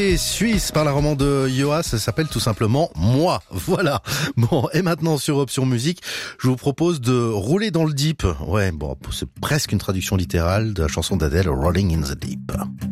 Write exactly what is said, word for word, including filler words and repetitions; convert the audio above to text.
Et Suisse par la romande de Yoa, ça s'appelle tout simplement Moi. Voilà. Bon, et maintenant sur Option Musique, je vous propose de rouler dans le deep. Ouais, bon, c'est presque une traduction littérale de la chanson d'Adèle, Rolling in the Deep.